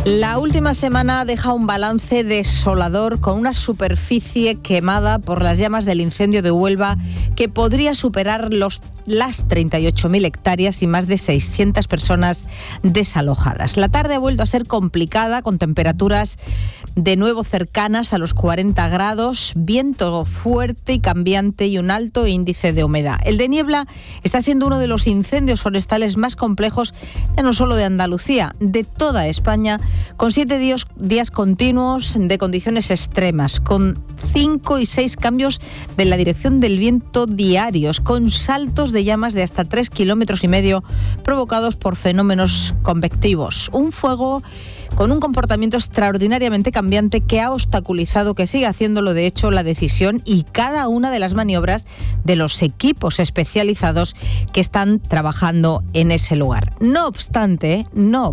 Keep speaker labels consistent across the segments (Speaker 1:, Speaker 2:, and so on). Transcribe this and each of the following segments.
Speaker 1: La última semana deja un balance desolador con una superficie quemada por las llamas del incendio de Huelva que podría superar las 38.000 hectáreas y más de 600 personas desalojadas. La tarde ha vuelto a ser complicada con temperaturas de nuevo cercanas a los 40 grados, viento fuerte y cambiante y un alto índice de humedad. El de Niebla está siendo uno de los incendios forestales más complejos, ya no solo de Andalucía, de toda España, con 7 días continuos de condiciones extremas, con 5 y 6 cambios de la dirección del viento diarios, con saltos de llamas de hasta 3,5 kilómetros provocados por fenómenos convectivos. Un fuego con un comportamiento extraordinariamente cambiante que ha obstaculizado, que sigue haciéndolo de hecho, la decisión y cada una de las maniobras de los equipos especializados que están trabajando en ese lugar. No obstante,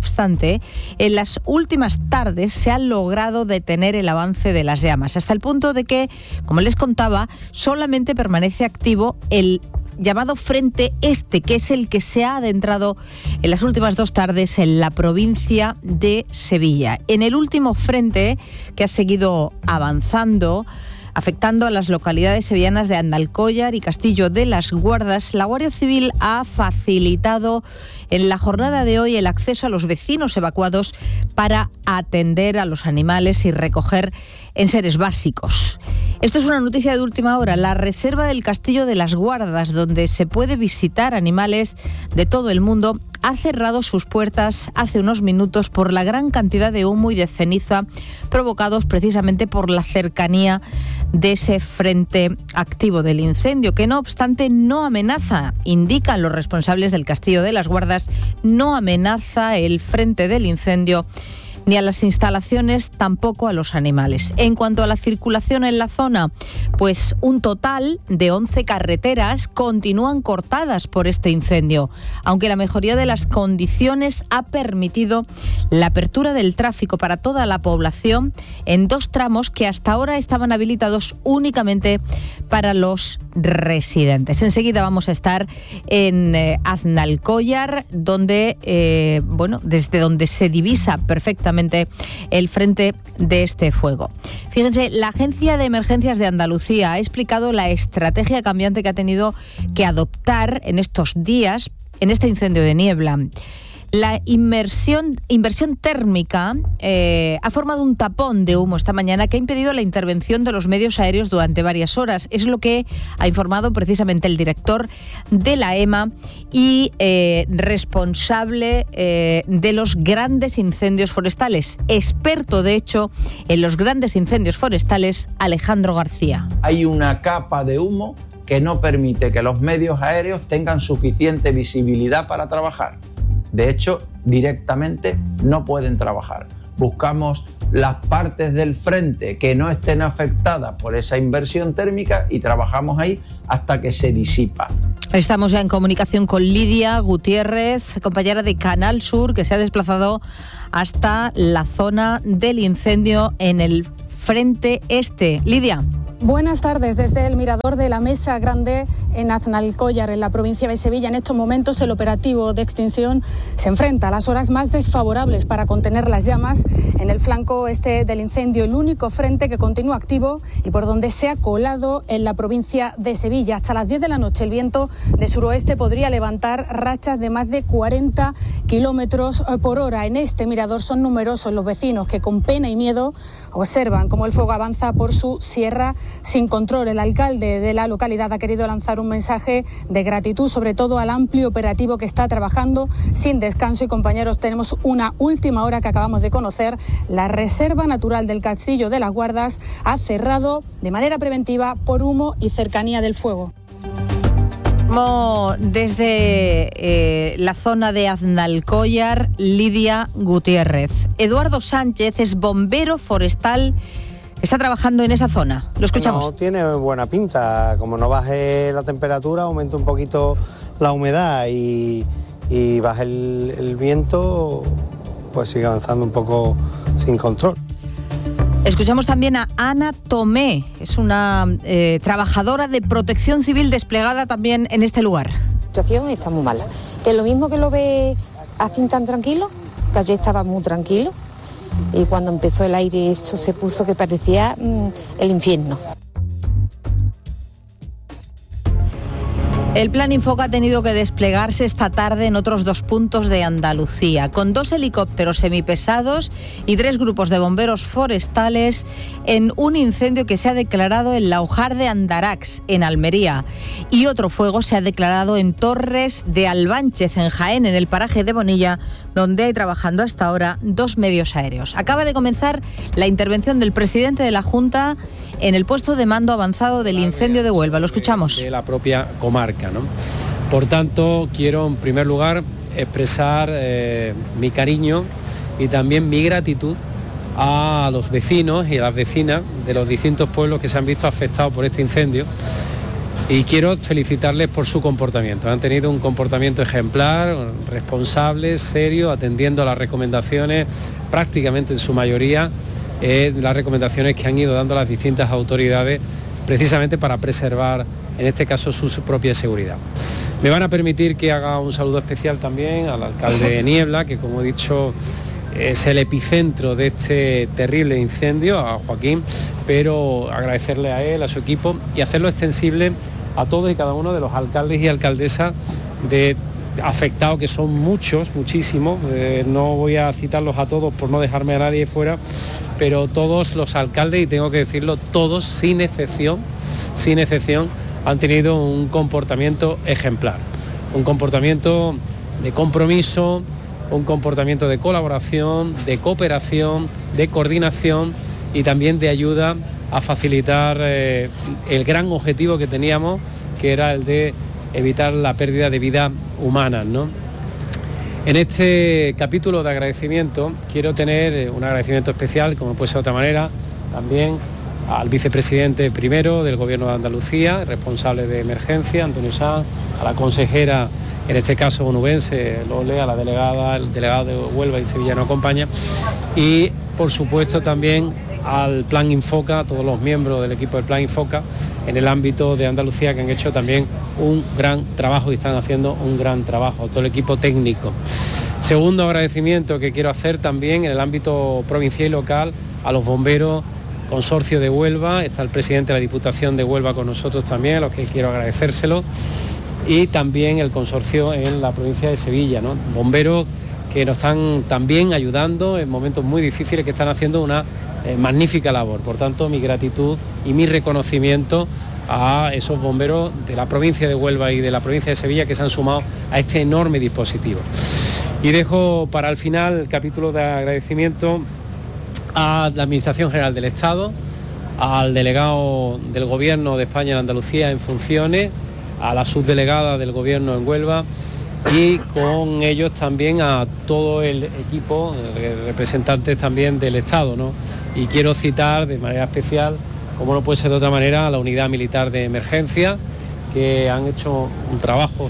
Speaker 1: en las últimas tardes se ha logrado detener el avance de las llamas, hasta el punto de que, como les contaba, solamente permanece activo el llamado Frente Este, que es el que se ha adentrado en las últimas 2 tardes en la provincia de Sevilla. En el último frente, que ha seguido avanzando, afectando a las localidades sevillanas de Andalcóllar y Castillo de las Guardas, la Guardia Civil ha facilitado en la jornada de hoy el acceso a los vecinos evacuados para atender a los animales y recoger enseres básicos. Esto es una noticia de última hora. La reserva del Castillo de las Guardas, donde se puede visitar animales de todo el mundo, ha cerrado sus puertas hace unos minutos por la gran cantidad de humo y de ceniza provocados precisamente por la cercanía de ese frente activo del incendio, que no obstante no amenaza, indican los responsables del Castillo de las Guardas, no amenaza el frente del incendio ni a las instalaciones, tampoco a los animales. En cuanto a la circulación en la zona, pues un total de 11 carreteras continúan cortadas por este incendio, aunque la mejoría de las condiciones ha permitido la apertura del tráfico para toda la población en 2 tramos que hasta ahora estaban habilitados únicamente para los residentes. Enseguida vamos a estar en Aznalcóllar, donde, desde donde se divisa perfectamente el frente de este fuego. Fíjense, la Agencia de Emergencias de Andalucía ha explicado la estrategia cambiante que ha tenido que adoptar en estos días en este incendio de Niebla. La inversión térmica ha formado un tapón de humo esta mañana que ha impedido la intervención de los medios aéreos durante varias horas. Es lo que ha informado precisamente el director de la EMA y responsable de los grandes incendios forestales. Experto, de hecho, en los grandes incendios forestales, Alejandro García.
Speaker 2: Hay una capa de humo que no permite que los medios aéreos tengan suficiente visibilidad para trabajar. De hecho, directamente no pueden trabajar. Buscamos las partes del frente que no estén afectadas por esa inversión térmica y trabajamos ahí hasta que se disipa.
Speaker 1: Estamos ya en comunicación con Lidia Gutiérrez, compañera de Canal Sur, que se ha desplazado hasta la zona del incendio en el Frente Este. Lidia.
Speaker 3: Buenas tardes. Desde el mirador de la Mesa Grande en Aznalcóllar, en la provincia de Sevilla, en estos momentos el operativo de extinción se enfrenta a las horas más desfavorables para contener las llamas en el flanco este del incendio, el único frente que continúa activo y por donde se ha colado en la provincia de Sevilla. Hasta las 10 de la noche el viento de suroeste podría levantar rachas de más de 40 kilómetros por hora. En este mirador son numerosos los vecinos que con pena y miedo observan cómo el fuego avanza por su sierra sin control. El alcalde de la localidad ha querido lanzar un mensaje de gratitud, sobre todo al amplio operativo que está trabajando sin descanso. Y compañeros, tenemos una última hora que acabamos de conocer. La Reserva Natural del Castillo de las Guardas ha cerrado de manera preventiva por humo y cercanía del fuego.
Speaker 1: Desde la zona de Aznalcóllar, Lidia Gutiérrez. Eduardo Sánchez es bombero forestal. Está trabajando en esa zona. Lo escuchamos.
Speaker 4: No tiene buena pinta. Como no baje la temperatura, aumenta un poquito la humedad y baje el viento, pues sigue avanzando un poco sin control.
Speaker 1: Escuchamos también a Ana Tomé. Es una trabajadora de Protección Civil desplegada también en este lugar.
Speaker 5: La situación está muy mala. Que lo mismo que lo ve aquí tan tranquilo, que ayer estaba muy tranquilo. y cuando empezó el aire esto se puso que parecía el infierno.
Speaker 1: El Plan Infoca ha tenido que desplegarse esta tarde en otros 2 puntos de Andalucía, con 2 helicópteros semipesados y 3 grupos de bomberos forestales en un incendio que se ha declarado en Laujar de Andarax, en Almería. Y otro fuego se ha declarado en Torres de Albánchez, en Jaén, en el paraje de Bonilla, donde hay trabajando hasta ahora 2 medios aéreos. Acaba de comenzar la intervención del presidente de la Junta en el puesto de mando avanzado del incendio de Huelva. Lo escuchamos.
Speaker 6: De la propia comarca, ¿no? Por tanto, quiero en primer lugar expresar mi cariño y también mi gratitud a los vecinos y a las vecinas de los distintos pueblos que se han visto afectados por este incendio, y quiero felicitarles por su comportamiento. Han tenido un comportamiento ejemplar, responsable, serio, atendiendo a las recomendaciones, prácticamente en su mayoría, las recomendaciones que han ido dando las distintas autoridades, precisamente para preservar, en este caso, su propia seguridad. Me van a permitir que haga un saludo especial también al alcalde de Niebla, que, como he dicho, es el epicentro de este terrible incendio, a Joaquín, pero agradecerle a él, a su equipo, y hacerlo extensible a todos y cada uno de los alcaldes y alcaldesas de afectados, que son muchos, muchísimos. No voy a citarlos a todos por no dejarme a nadie fuera, pero todos los alcaldes, y tengo que decirlo, todos, sin excepción, han tenido un comportamiento ejemplar, un comportamiento de compromiso, un comportamiento de colaboración, de cooperación, de coordinación y también de ayuda a facilitar el gran objetivo que teníamos, que era el de evitar la pérdida de vidas humanas, ¿no? En este capítulo de agradecimiento quiero tener un agradecimiento especial, como puede ser de otra manera, también al vicepresidente primero del Gobierno de Andalucía, responsable de emergencia, Antonio Sanz, a la consejera, en este caso onubense, Lole, a la delegada, el delegado de Huelva y Sevilla nos acompaña, y por supuesto también al Plan Infoca, a todos los miembros del equipo del Plan Infoca en el ámbito de Andalucía, que han hecho también un gran trabajo y están haciendo un gran trabajo, todo el equipo técnico. Segundo agradecimiento que quiero hacer también en el ámbito provincial y local a los bomberos, Consorcio de Huelva, está el presidente de la Diputación de Huelva con nosotros también, a los que quiero agradecérselo, y también el consorcio en la provincia de Sevilla, ¿no? Bomberos que nos están también ayudando en momentos muy difíciles, que están haciendo una magnífica labor. Por tanto, mi gratitud y mi reconocimiento a esos bomberos de la provincia de Huelva y de la provincia de Sevilla que se han sumado a este enorme dispositivo. Y dejo para el final el capítulo de agradecimiento a la Administración General del Estado, al delegado del Gobierno de España en Andalucía en funciones, a la subdelegada del Gobierno en Huelva, y con ellos también a todo el equipo, representantes también del Estado, ¿no? Y quiero citar de manera especial, como no puede ser de otra manera, a la Unidad Militar de Emergencia, que han hecho un trabajo,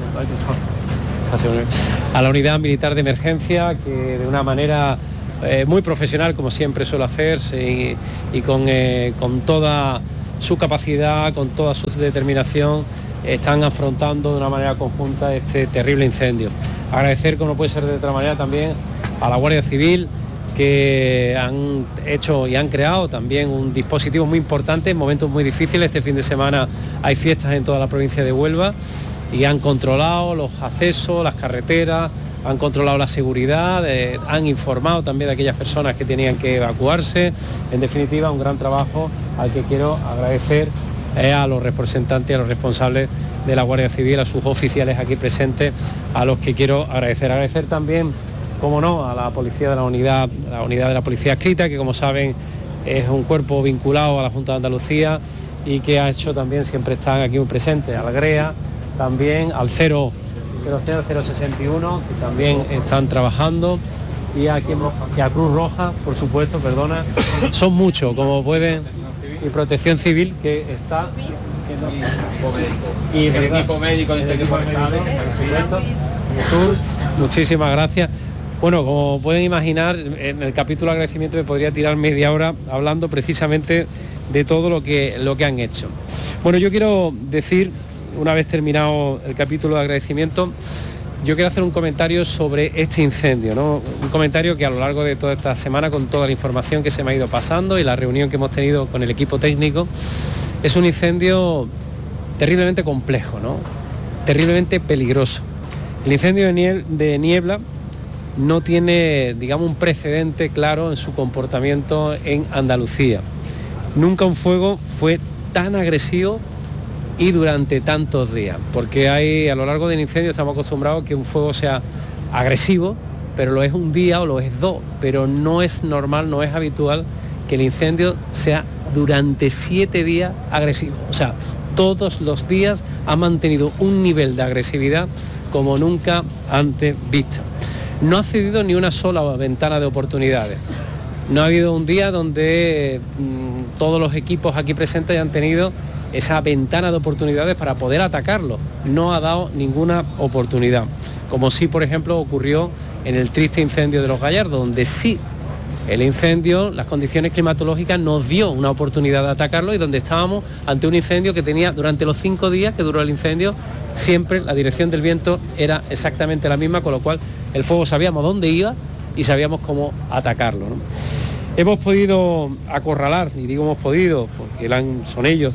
Speaker 6: a la Unidad Militar de Emergencia, que de una manera muy profesional, como siempre suele hacerse, y con toda su capacidad, con toda su determinación, están afrontando de una manera conjunta este terrible incendio. Agradecer, como no puede ser de otra manera, también a la Guardia Civil, que han hecho y han creado también un dispositivo muy importante en momentos muy difíciles. Este fin de semana hay fiestas en toda la provincia de Huelva y han controlado los accesos, las carreteras, han controlado la seguridad, han informado también de aquellas personas que tenían que evacuarse. En definitiva, un gran trabajo al que quiero agradecer a los representantes, a los responsables de la Guardia Civil, a sus oficiales aquí presentes, a los que quiero agradecer. Agradecer también, como no, a la policía de la unidad de la Policía Adscrita, que como saben es un cuerpo vinculado a la Junta de Andalucía y que ha hecho también, siempre están aquí muy presentes, al GREA, también al 061, que también están trabajando, y a Cruz Roja, por supuesto, perdona, son muchos, como pueden, y Protección Civil, que está, y el equipo médico de este equipo de Estado, muchísimas gracias. Bueno, como pueden imaginar, en el capítulo de agradecimiento me podría tirar media hora hablando precisamente de todo lo que han hecho. Bueno, yo quiero decir, una vez terminado el capítulo de agradecimiento, yo quiero hacer un comentario sobre este incendio, ¿no? Un comentario que a lo largo de toda esta semana, con toda la información que se me ha ido pasando y la reunión que hemos tenido con el equipo técnico, es un incendio terriblemente complejo, ¿no? Terriblemente peligroso. El incendio de Niebla no tiene, digamos, un precedente claro en su comportamiento en Andalucía. Nunca un fuego fue tan agresivo y durante tantos días, porque a lo largo del incendio estamos acostumbrados a que un fuego sea agresivo, pero lo es un día o lo es dos, pero no es normal, no es habitual que el incendio sea durante 7 días agresivo. O sea, todos los días ha mantenido un nivel de agresividad como nunca antes visto. No ha cedido ni una sola ventana de oportunidades. No ha habido un día donde todos los equipos aquí presentes hayan tenido esa ventana de oportunidades para poder atacarlo. No ha dado ninguna oportunidad, como sí, por ejemplo, ocurrió en el triste incendio de Los Gallardos, donde sí el incendio, las condiciones climatológicas nos dio una oportunidad de atacarlo y donde estábamos ante un incendio que tenía, durante los 5 días que duró el incendio, siempre la dirección del viento era exactamente la misma, con lo cual el fuego sabíamos dónde iba y sabíamos cómo atacarlo, ¿no? Hemos podido acorralar, y digo hemos podido, porque son ellos,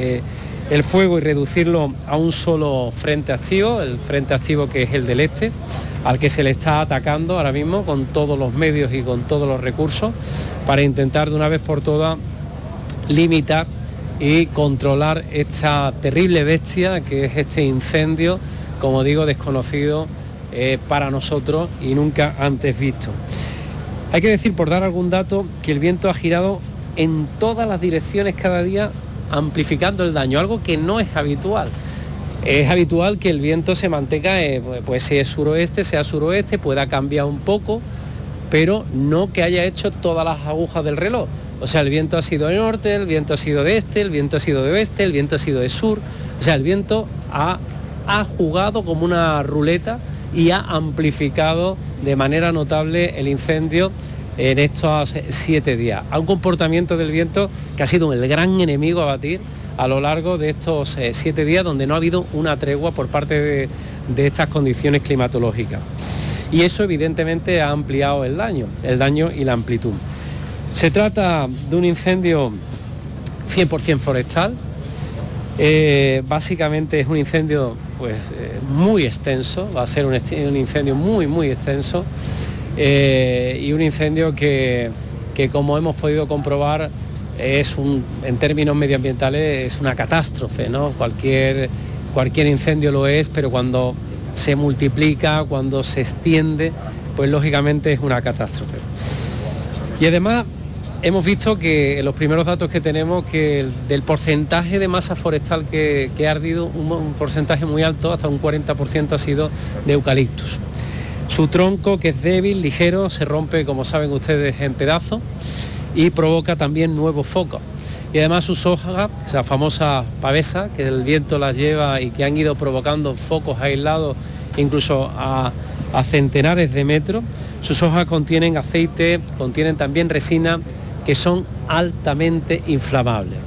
Speaker 6: el fuego y reducirlo a un solo frente activo, el frente activo que es el del este, al que se le está atacando ahora mismo con todos los medios y con todos los recursos para intentar de una vez por todas limitar y controlar esta terrible bestia que es este incendio, como digo, desconocido para nosotros y nunca antes visto. Hay que decir, por dar algún dato, que el viento ha girado en todas las direcciones cada día, amplificando el daño, algo que no es habitual. Es habitual que el viento se mantenga, pues sea suroeste, pueda cambiar un poco, pero no que haya hecho todas las agujas del reloj. O sea, el viento ha sido de norte, el viento ha sido de este, el viento ha sido de oeste, el viento ha sido de sur. O sea, el viento ha jugado como una ruleta y ha amplificado de manera notable el incendio en estos 7 días. A un comportamiento del viento que ha sido el gran enemigo a batir a lo largo de estos 7 días, donde no ha habido una tregua por parte de estas condiciones climatológicas. Y eso evidentemente ha ampliado el daño y la amplitud. Se trata de un incendio 100% forestal. Básicamente es un incendio muy extenso, va a ser un incendio muy extenso y un incendio que como hemos podido comprobar en términos medioambientales es una catástrofe, ¿no? Cualquier incendio lo es, pero cuando se multiplica, cuando se extiende, pues lógicamente es una catástrofe. Y además hemos visto que los primeros datos que tenemos, que del porcentaje de masa forestal que ha ardido, un porcentaje muy alto, hasta un 40% ha sido de eucaliptus. Su tronco, que es débil, ligero, se rompe, como saben ustedes, en pedazos y provoca también nuevos focos. Y además sus hojas, esa famosa pavesa, que el viento las lleva y que han ido provocando focos aislados incluso a centenares de metros, sus hojas contienen aceite, contienen también resina, que son altamente inflamables.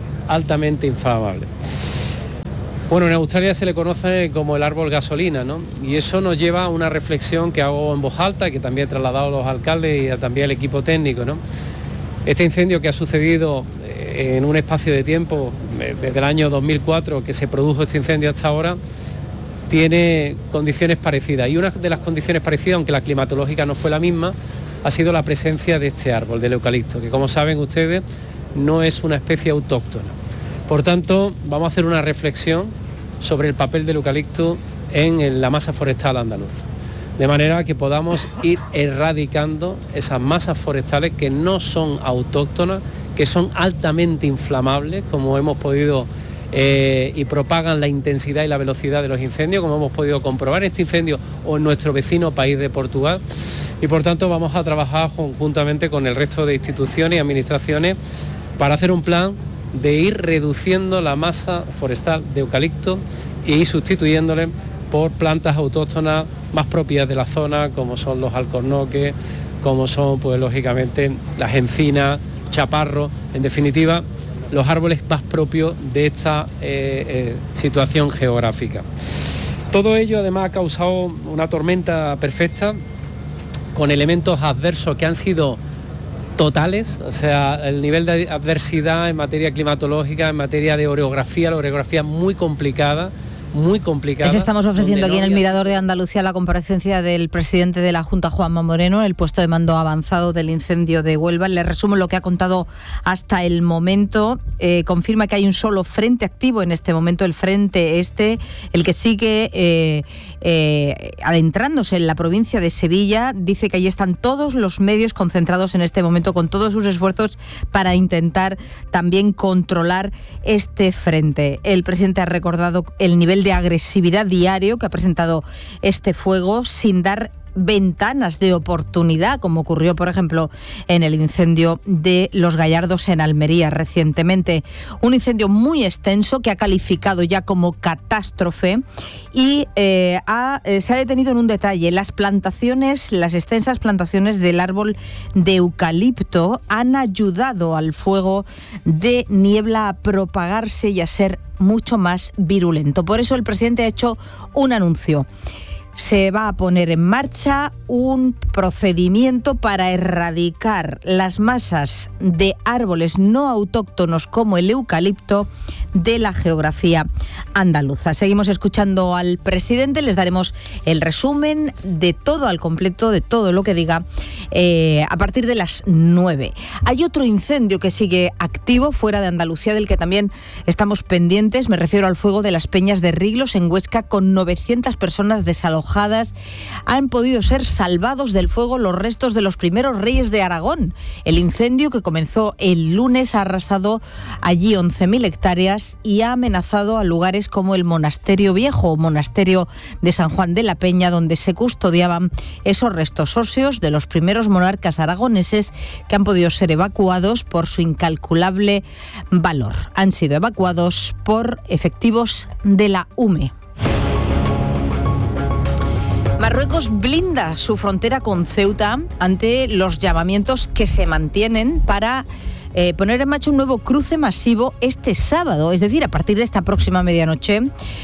Speaker 6: Bueno, en Australia se le conoce como el árbol gasolina, ¿no? Y eso nos lleva a una reflexión que hago en voz alta, que también he trasladado a los alcaldes y también al equipo técnico, ¿no? Este incendio que ha sucedido en un espacio de tiempo, desde el año 2004 que se produjo este incendio hasta ahora, tiene condiciones parecidas. Y una de las condiciones parecidas, aunque la climatológica no fue la misma, ha sido la presencia de este árbol, del eucalipto, que como saben ustedes no es una especie autóctona. Por tanto, vamos a hacer una reflexión sobre el papel del eucalipto en la masa forestal andaluza, de manera que podamos ir erradicando esas masas forestales que no son autóctonas, que son altamente inflamables, como hemos podido y propagan la intensidad y la velocidad de los incendios, como hemos podido comprobar en este incendio o en nuestro vecino país de Portugal. Y por tanto vamos a trabajar conjuntamente con el resto de instituciones y administraciones para hacer un plan de ir reduciendo la masa forestal de eucalipto y sustituyéndole por plantas autóctonas más propias de la zona, como son los alcornoques, como son pues lógicamente las encinas, chaparros, en definitiva los árboles más propios de esta situación geográfica. Todo ello además ha causado una tormenta perfecta con elementos adversos que han sido totales, o sea, el nivel de adversidad en materia climatológica, en materia de orografía, la orografía muy complicada.
Speaker 1: Les estamos ofreciendo aquí en el Mirador de Andalucía la comparecencia del presidente de la Junta, Juanma Moreno, en el puesto de mando avanzado del incendio de Huelva. Les resumo lo que ha contado hasta el momento. Confirma que hay un solo frente activo en este momento, el frente este, el que sigue adentrándose en la provincia de Sevilla. Dice que allí están todos los medios concentrados en este momento con todos sus esfuerzos para intentar también controlar este frente. El presidente ha recordado el nivel de agresividad diario que ha presentado este fuego sin dar ventanas de oportunidad, como ocurrió, por ejemplo, en el incendio de Los Gallardos en Almería recientemente. Un incendio muy extenso que ha calificado ya como catástrofe y se ha detenido en un detalle. Las extensas plantaciones del árbol de eucalipto han ayudado al fuego de niebla a propagarse y a ser mucho más virulento. Por eso el presidente ha hecho un anuncio. Se va a poner en marcha un procedimiento para erradicar las masas de árboles no autóctonos como el eucalipto de la geografía andaluza. Seguimos escuchando al presidente, les daremos el resumen de todo al completo, de todo lo que diga, a partir de las 9. Hay otro incendio que sigue activo fuera de Andalucía, del que también estamos pendientes. Me refiero al fuego de las Peñas de Riglos en Huesca, con 900 personas desalojadas. Han podido ser salvados del fuego los restos de los primeros reyes de Aragón. El incendio, que comenzó el lunes, ha arrasado allí 11.000 hectáreas y ha amenazado a lugares como el Monasterio Viejo o Monasterio de San Juan de la Peña, donde se custodiaban esos restos óseos de los primeros monarcas aragoneses, que han podido ser evacuados por su incalculable valor. Han sido evacuados por efectivos de la UME. Marruecos blinda su frontera con Ceuta ante los llamamientos que se mantienen para poner en marcha un nuevo cruce masivo este sábado, es decir, a partir de esta próxima medianoche.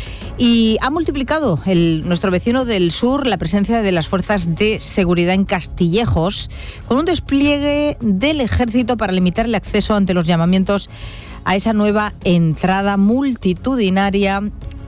Speaker 1: Y ha multiplicado nuestro vecino del sur la presencia de las fuerzas de seguridad en Castillejos, con un despliegue del ejército para limitar el acceso ante los llamamientos a esa nueva entrada multitudinaria,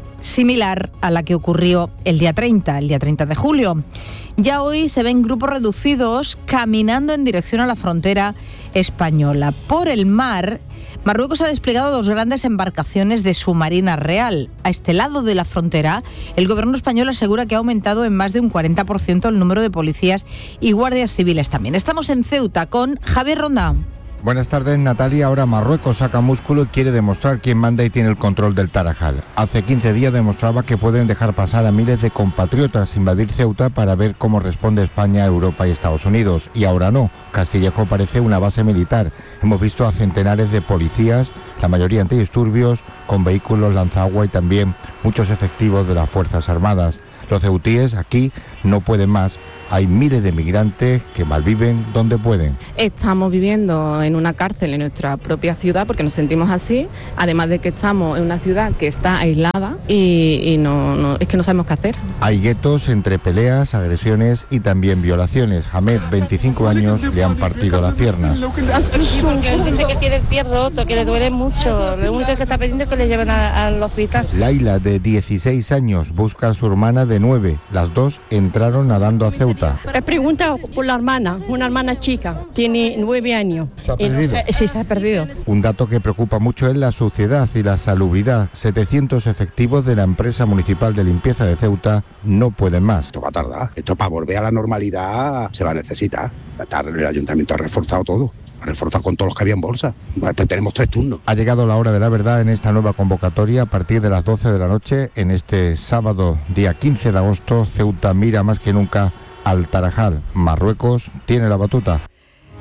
Speaker 1: similar a la que ocurrió el día 30 de julio. Ya hoy se ven grupos reducidos caminando en dirección a la frontera española. Por el mar, Marruecos ha desplegado 2 grandes embarcaciones de su Marina Real. A este lado de la frontera, el gobierno español asegura que ha aumentado en más de un 40% el número de policías y guardias civiles también. Estamos en Ceuta con Javier Ronda.
Speaker 7: Buenas tardes, Natalia. Ahora Marruecos saca músculo y quiere demostrar quién manda y tiene el control del Tarajal. Hace 15 días demostraba que pueden dejar pasar a miles de compatriotas, invadir Ceuta para ver cómo responde España, Europa y Estados Unidos. Y ahora no. Castillejo parece una base militar. Hemos visto a centenares de policías, la mayoría antidisturbios, con vehículos lanzagua y también muchos efectivos de las Fuerzas Armadas. Los ceutíes aquí no pueden más. Hay miles de migrantes que malviven donde pueden.
Speaker 8: Estamos viviendo en una cárcel en nuestra propia ciudad porque nos sentimos así, además de que estamos en una ciudad que está aislada y no es que no sabemos qué hacer.
Speaker 7: Hay guetos entre peleas, agresiones y también violaciones. Hamed, 25 años, le han partido las piernas.
Speaker 9: Porque él dice que tiene el pie roto, que le duele mucho. Lo único que está pidiendo es que le lleven al hospital.
Speaker 7: Laila, de 16 años, busca a su hermana de 9. Las dos entraron nadando a Ceuta.
Speaker 10: He preguntado por la hermana, una hermana chica, tiene 9 años.
Speaker 7: ¿Se ha perdido?
Speaker 10: Sí, se ha perdido.
Speaker 7: Un dato que preocupa mucho es la suciedad y la salubridad. 700 efectivos de la empresa municipal de limpieza de Ceuta no pueden más.
Speaker 11: Esto va a tardar. Esto para volver a la normalidad se va a necesitar. El ayuntamiento ha reforzado todo. Ha reforzado con todos los que había en bolsa. Tenemos 3 turnos.
Speaker 7: Ha llegado la hora de la verdad en esta nueva convocatoria a partir de las 12 de la noche. En este sábado, día 15 de agosto, Ceuta mira más que nunca al Tarajal. Marruecos tiene la batuta.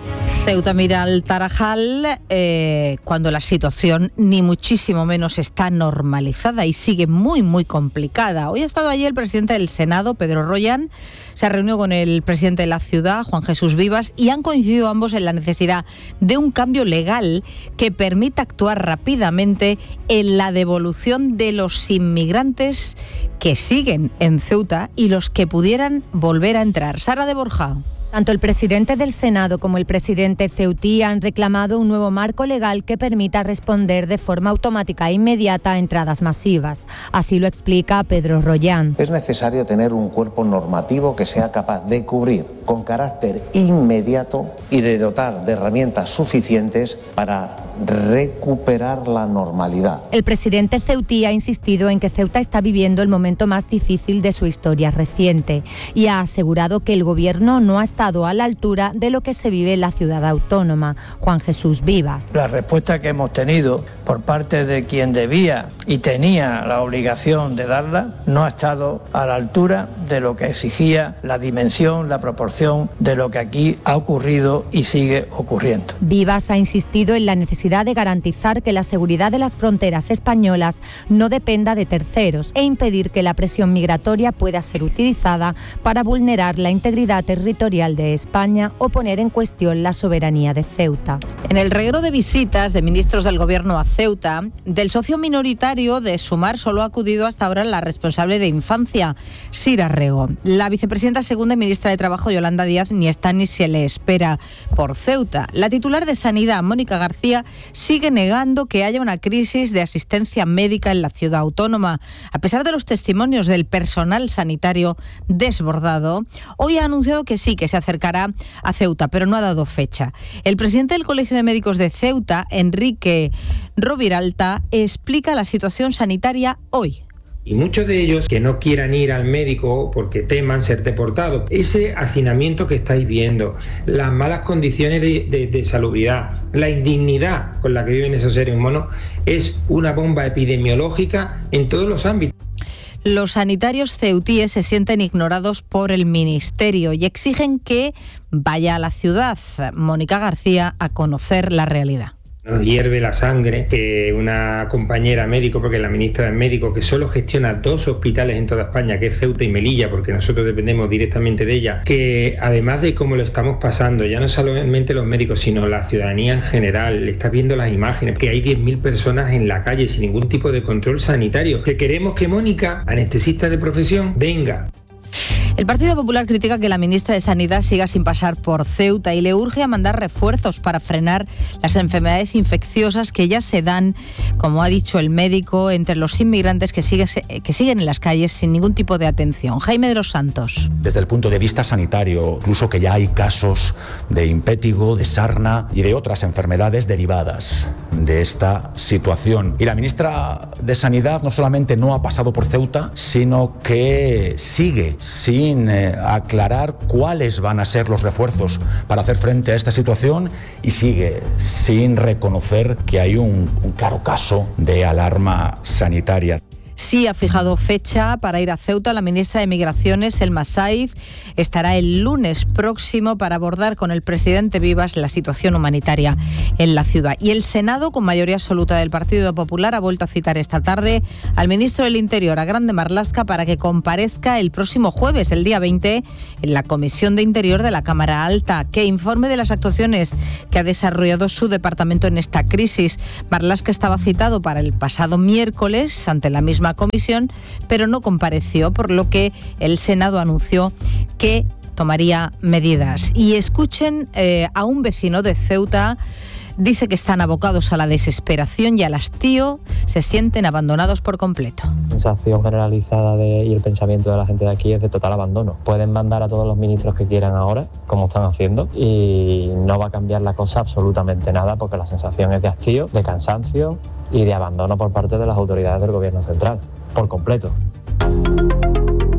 Speaker 1: Ceuta mira al Tarajal cuando la situación ni muchísimo menos está normalizada y sigue muy, muy complicada. Hoy ha estado allí el presidente del Senado, Pedro Royan, se ha reunido con el presidente de la ciudad, Juan Jesús Vivas, y han coincidido ambos en la necesidad de un cambio legal que permita actuar rápidamente en la devolución de los inmigrantes que siguen en Ceuta y los que pudieran volver a entrar. Sara de Borja.
Speaker 12: Tanto el presidente del Senado como el presidente ceutí han reclamado un nuevo marco legal que permita responder de forma automática e inmediata a entradas masivas. Así lo explica Pedro Royan.
Speaker 13: Es necesario tener un cuerpo normativo que sea capaz de cubrir con carácter inmediato y de dotar de herramientas suficientes para recuperar la normalidad.
Speaker 12: El presidente ceutí ha insistido en que Ceuta está viviendo el momento más difícil de su historia reciente y ha asegurado que el gobierno no ha estado a la altura de lo que se vive en la ciudad autónoma. Juan Jesús Vivas.
Speaker 14: La respuesta que hemos tenido por parte de quien debía y tenía la obligación de darla no ha estado a la altura de lo que exigía la dimensión, la proporción de lo que aquí ha ocurrido y sigue ocurriendo.
Speaker 12: Vivas ha insistido en la necesidad de garantizar que la seguridad de las fronteras españolas no dependa de terceros e impedir que la presión migratoria pueda ser utilizada para vulnerar la integridad territorial de España o poner en cuestión la soberanía de Ceuta.
Speaker 1: En el reguero de visitas de ministros del Gobierno a Ceuta, del socio minoritario de Sumar solo ha acudido hasta ahora la responsable de Infancia, Sira Rego. La vicepresidenta segunda y ministra de Trabajo, Yolanda Díaz, ni está ni se le espera por Ceuta. La titular de Sanidad, Mónica García, sigue negando que haya una crisis de asistencia médica en la ciudad autónoma. A pesar de los testimonios del personal sanitario desbordado, hoy ha anunciado que sí, que se acercará a Ceuta, pero no ha dado fecha. El presidente del Colegio de Médicos de Ceuta, Enrique Roviralta, explica la situación sanitaria hoy.
Speaker 15: Y muchos de ellos que no quieran ir al médico porque teman ser deportados. Ese hacinamiento que estáis viendo, las malas condiciones de salubridad, la indignidad con la que viven esos seres humanos, es una bomba epidemiológica en todos los ámbitos.
Speaker 1: Los sanitarios ceutíes se sienten ignorados por el Ministerio y exigen que vaya a la ciudad, Mónica García, a conocer la realidad.
Speaker 15: Nos hierve la sangre que una compañera médico, porque la ministra es médico, que solo gestiona 2 hospitales en toda España, que es Ceuta y Melilla, porque nosotros dependemos directamente de ella, que además de cómo lo estamos pasando, ya no solamente los médicos, sino la ciudadanía en general, le está viendo las imágenes, que hay 10.000 personas en la calle sin ningún tipo de control sanitario, que queremos que Mónica, anestesista de profesión, venga.
Speaker 1: El Partido Popular critica que la ministra de Sanidad siga sin pasar por Ceuta y le urge a mandar refuerzos para frenar las enfermedades infecciosas que ya se dan, como ha dicho el médico, entre los inmigrantes que siguen en las calles sin ningún tipo de atención. Jaime de los Santos.
Speaker 16: Desde el punto de vista sanitario, incluso que ya hay casos de impétigo, de sarna y de otras enfermedades derivadas de esta situación. Y la ministra de Sanidad no solamente no ha pasado por Ceuta, sino que sigue sin aclarar cuáles van a ser los refuerzos para hacer frente a esta situación y sigue sin reconocer que hay un claro caso de alarma sanitaria.
Speaker 1: Sí ha fijado fecha para ir a Ceuta. La ministra de Migraciones, Elma Saiz, estará el lunes próximo para abordar con el presidente Vivas la situación humanitaria en la ciudad. Y el Senado, con mayoría absoluta del Partido Popular, ha vuelto a citar esta tarde al ministro del Interior, a Grande Marlaska, para que comparezca el próximo jueves, el día 20, en la Comisión de Interior de la Cámara Alta, que informe de las actuaciones que ha desarrollado su departamento en esta crisis. Marlaska estaba citado para el pasado miércoles ante la misma comisión, pero no compareció, por lo que el Senado anunció que tomaría medidas. Y escuchen a un vecino de Ceuta. Dice que están abocados a la desesperación y al hastío, se sienten abandonados por completo.
Speaker 17: La sensación generalizada y el pensamiento de la gente de aquí es de total abandono. Pueden mandar a todos los ministros que quieran ahora, como están haciendo, y no va a cambiar la cosa absolutamente nada, porque la sensación es de hastío, de cansancio y de abandono por parte de las autoridades del gobierno central, por completo.
Speaker 1: La única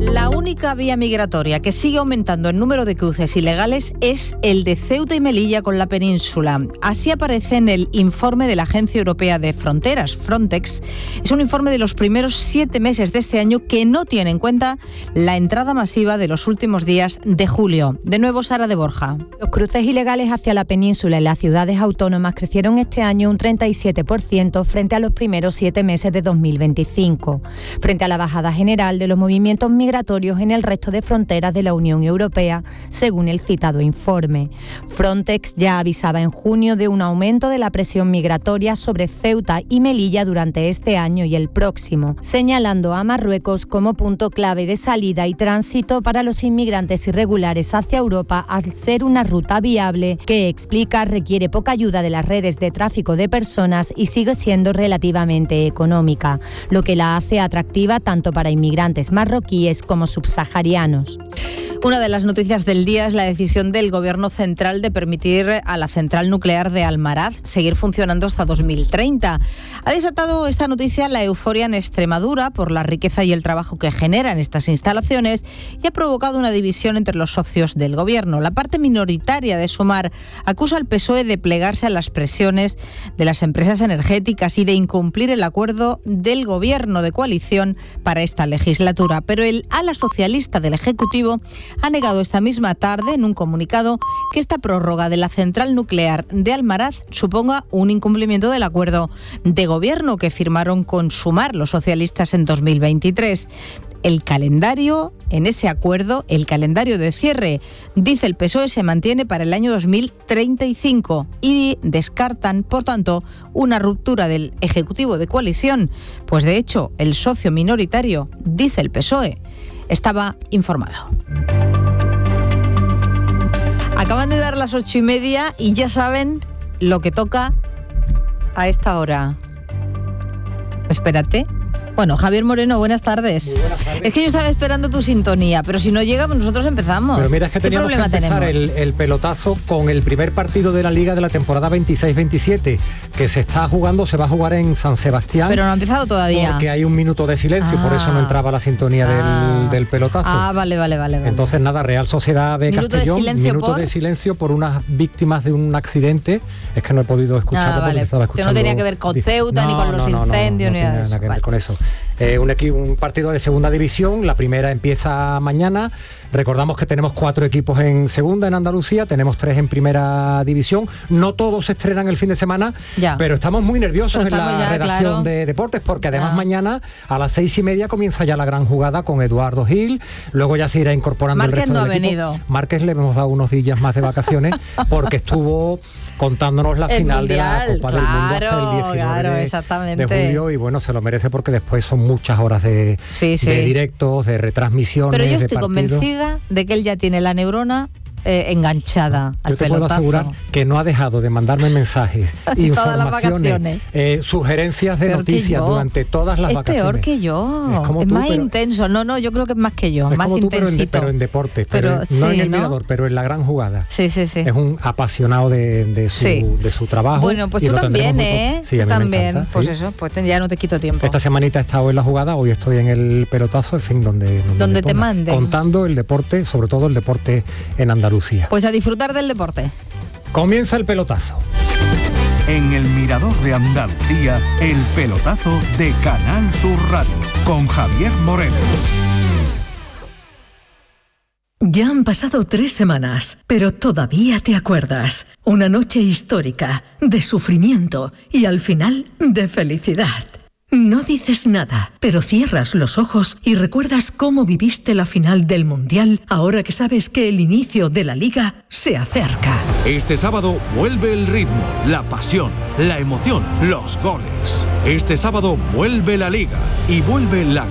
Speaker 1: única vía migratoria que sigue aumentando el número de cruces ilegales es el de Ceuta y Melilla con la península. Así aparece en el informe de la Agencia Europea de Fronteras, Frontex. Es un informe de los primeros 7 meses de este año que no tiene en cuenta la entrada masiva de los últimos días de julio. De nuevo, Sara de Borja.
Speaker 12: Los cruces ilegales hacia la península en las ciudades autónomas crecieron este año un 37% frente a los primeros 7 meses de 2025, frente a la bajada general de los movimientos migratorios en el resto de fronteras de la Unión Europea, según el citado informe. Frontex ya avisaba en junio de un aumento de la presión migratoria sobre Ceuta y Melilla durante este año y el próximo, señalando a Marruecos como punto clave de salida y tránsito para los inmigrantes irregulares hacia Europa, al ser una ruta viable que, explica, requiere poca ayuda de las redes de tráfico de personas y sigue siendo relativamente económica, lo que la hace atractiva tanto para inmigrantes marroquíes como subsaharianos.
Speaker 1: Una de las noticias del día es la decisión del Gobierno central de permitir a la central nuclear de Almaraz seguir funcionando hasta 2030. Ha desatado esta noticia la euforia en Extremadura por la riqueza y el trabajo que generan estas instalaciones y ha provocado una división entre los socios del Gobierno. La parte minoritaria de Sumar acusa al PSOE de plegarse a las presiones de las empresas energéticas y de incumplir el acuerdo del Gobierno de coalición para esta legislatura. Pero el ala socialista del Ejecutivo ha negado esta misma tarde en un comunicado que esta prórroga de la central nuclear de Almaraz suponga un incumplimiento del acuerdo de gobierno que firmaron con Sumar los socialistas en 2023. El calendario, en ese acuerdo, el calendario de cierre, dice el PSOE, se mantiene para el año 2035 y descartan, por tanto, una ruptura del Ejecutivo de coalición. Pues de hecho, el socio minoritario, dice el PSOE, estaba informado. Acaban de dar las 8:30 y ya saben lo que toca a esta hora. Espérate. Bueno, Javier Moreno, buenas tardes.
Speaker 18: Muy buenas tardes.
Speaker 1: Es que yo estaba esperando tu sintonía, pero si no llega, pues nosotros empezamos.
Speaker 18: Pero mira, es que teníamos que empezar el pelotazo con el primer partido de la Liga de la temporada 26-27, que se va a jugar en San Sebastián.
Speaker 1: Pero no ha empezado todavía.
Speaker 18: Porque hay un minuto de silencio, por eso no entraba la sintonía del pelotazo.
Speaker 1: Vale.
Speaker 18: Entonces nada, Real Sociedad B Castellón, minuto de silencio por unas víctimas de un accidente. Es que no he podido escucharlo porque estaba escuchando.
Speaker 1: Que no tenía que ver con Ceuta, ni con los incendios, ni nada de eso.
Speaker 18: Nada que ver con eso. Un partido de segunda división, la primera empieza mañana. Recordamos que tenemos 4 equipos en segunda en Andalucía, tenemos 3 en primera división. No todos se estrenan el fin de semana, pero estamos muy nerviosos en la redacción de deportes, porque además mañana a las 6:30 comienza ya la gran jugada con Eduardo Gil. Luego ya se irá incorporando el resto del equipo. Márquez le hemos dado unos días más de vacaciones porque estuvo contándonos la final mundial, de la Copa del Mundo hasta el 19 de julio, y bueno, se lo merece porque después son muchas horas de directos, de retransmisiones.
Speaker 1: Pero yo estoy
Speaker 18: de
Speaker 1: convencida de que él ya tiene la neurona enganchada al pelotazo.
Speaker 18: Yo te puedo asegurar que no ha dejado de mandarme mensajes, informaciones, sugerencias de noticias durante todas las vacaciones.
Speaker 1: Es peor que yo, es más intenso. No, yo creo que es más que yo, más intensito.
Speaker 18: Pero en deportes, pero no en el Mirador, pero en la gran jugada. Sí. Es un apasionado de su trabajo.
Speaker 1: Bueno, pues tú también, ¿eh?
Speaker 18: Sí,
Speaker 1: tú también,
Speaker 18: encanta,
Speaker 1: pues eso, pues ya no te quito tiempo.
Speaker 18: Esta semanita he estado en la jugada, hoy estoy en el pelotazo, en fin, donde
Speaker 1: te manden.
Speaker 18: Contando el deporte, sobre todo el deporte en Andalucía.
Speaker 1: Pues a disfrutar del deporte.
Speaker 18: Comienza el pelotazo.
Speaker 19: En el Mirador de Andalucía, el pelotazo de Canal Sur Radio, con Javier Moreno.
Speaker 20: Ya han pasado 3 semanas, pero todavía te acuerdas. Una noche histórica, de sufrimiento y al final de felicidad. No dices nada, pero cierras los ojos y recuerdas cómo viviste la final del Mundial ahora que sabes que el inicio de la Liga se acerca.
Speaker 19: Este sábado vuelve el ritmo, la pasión, la emoción, los goles. Este sábado vuelve la Liga y vuelve la